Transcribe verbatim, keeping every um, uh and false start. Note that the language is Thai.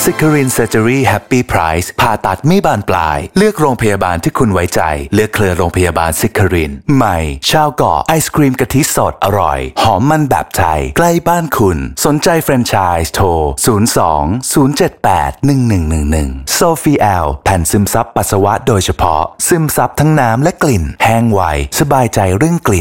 ซิครินเซอร์เจอรี่แฮปปี้ไพรส์ผ่าตัดไม่บานปลายเลือกโรงพยาบาลที่คุณไว้ใจเลือกเครือโรงพยาบาลซิครินใหม่ชาวเกาะไอศกรีมกะทิสดอร่อยหอมมันแบบไทยใกล้บ้านคุณสนใจแฟรนไชส์โทรศูนย์ สอง ศูนย์ เจ็ด แปด หนึ่ง หนึ่ง หนึ่ง หนึ่งโซฟีแอลแผ่นซึมซับปัสสาวะโดยเฉพาะซึมซับทั้งน้ำและกลิ่นแห้งไวสบายใจเรื่องกลิ่น